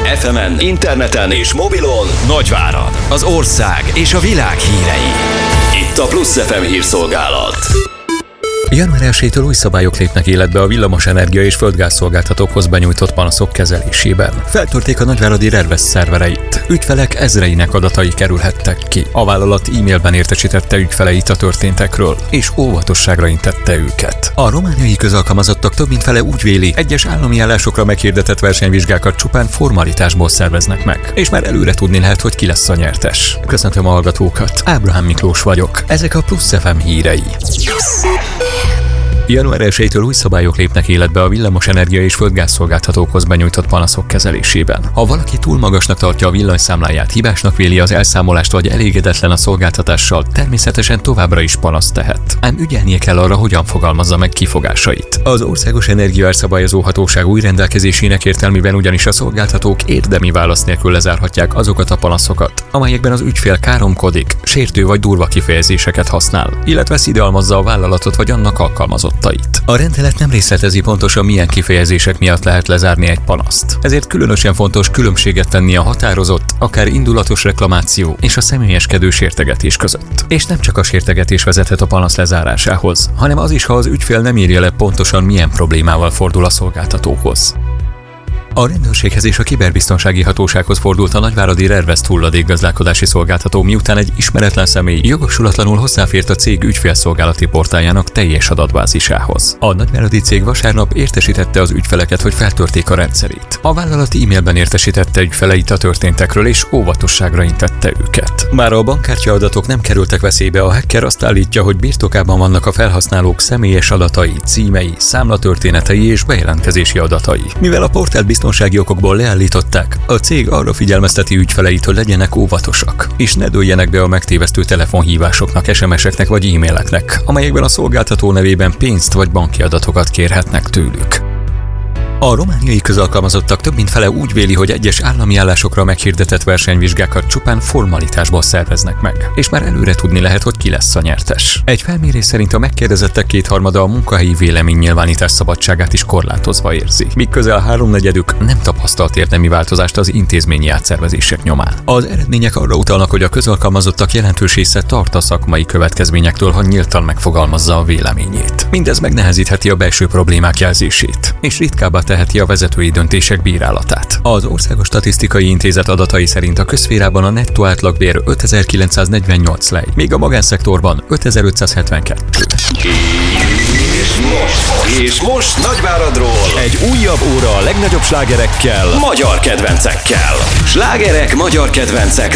FM-en, interneten és mobilon Nagyvárad, az ország és a világ hírei. Itt a Plusz FM hírszolgálat. Január 1-től új szabályok lépnek életbe a villamosenergia és földgázszolgáltatókhoz benyújtott panaszok kezelésében. Feltörték a nagyváradi Rervesz szervereit. Ügyfelek ezreinek adatai kerülhettek ki. A vállalat e-mailben értesítette ügyfeleit a történtekről, és óvatosságra intette őket. A romániai közalkalmazottak több mint fele úgy véli, egyes állami állásokra meghirdetett versenyvizsgákat csupán formalitásból szerveznek meg, és már előre tudni lehet, hogy ki lesz a nyertes. Köszöntöm a hallgatókat, Ábrahám Miklós vagyok. Ezek a Plusz FM hírei. Január 1-től új szabályok lépnek életbe a villamosenergia és földgázszolgáltatókhoz benyújtott panaszok kezelésében. Ha valaki túl magasnak tartja a villanyszámláját, hibásnak véli az elszámolást vagy elégedetlen a szolgáltatással, természetesen továbbra is panaszt tehet. Ám ügyelnie kell arra, hogyan fogalmazza meg kifogásait. Az Országos Energiaárszabályozó Hatóság új rendelkezésének értelmében ugyanis a szolgáltatók érdemi válasz nélkül lezárhatják azokat a panaszokat, amelyekben az ügyfél káromkodik, sértő vagy durva kifejezéseket használ, illetve szidalmazza a vállalatot vagy annak alkalmazott. A rendelet nem részletezi pontosan, milyen kifejezések miatt lehet lezárni egy panaszt. Ezért különösen fontos különbséget tenni a határozott, akár indulatos reklamáció és a személyeskedő sértegetés között. És nem csak a sértegetés vezethet a panasz lezárásához, hanem az is, ha az ügyfél nem írja le pontosan, milyen problémával fordul a szolgáltatóhoz. A rendőrséghez és a kiberbiztonsági hatósághoz fordult a nagyváradi Rervesz hulladékgazdálkodási szolgáltató, miután egy ismeretlen személy jogosulatlanul hozzáfért a cég ügyfélszolgálati portáljának teljes adatbázisához. A nagyváradi cég vasárnap értesítette az ügyfeleket, hogy feltörték a rendszerét. A vállalat e-mailben értesítette ügyfeleit a történtekről és óvatosságra intette őket. Bár a bankkártya adatok nem kerültek veszélybe, a hacker azt állítja, hogy birtokában vannak a felhasználók személyes adatai, címei, számlatörténetei és bejelentkezési adatai. Mivel a portált biztonsági okokból leállították, a cég arra figyelmezteti ügyfeleit, hogy legyenek óvatosak, és ne dőljenek be a megtévesztő telefonhívásoknak, SMS-eknek vagy e-maileknek, amelyekben a szolgáltató nevében pénzt vagy banki adatokat kérhetnek tőlük. A romániai közalkalmazottak több mint fele úgy véli, hogy egyes állami állásokra meghirdetett versenyvizsgákat csupán formalitásból szerveznek meg, és már előre tudni lehet, hogy ki lesz a nyertes. Egy felmérés szerint a megkérdezettek kétharmada a munkahelyi véleménynyilvánítás szabadságát is korlátozva érzi, míg közel 3/4 nem tapasztalt érdemi változást az intézményi átszervezések nyomán. Az eredmények arra utalnak, hogy a közalkalmazottak jelentős része tart a szakmai következményektől, ha nyíltan megfogalmazza a véleményét. Mindez megnehezítheti a belső problémák jelzését, és ritkábbá teheti a vezetői döntések bírálatát. Az Országos Statisztikai Intézet adatai szerint a közszférában a nettó átlagbér 5948 lej, míg a magánszektorban 5572. És most Nagyváradról egy újabb óra a legnagyobb slágerekkel, magyar kedvencekkel. Slágerek magyar kedvencek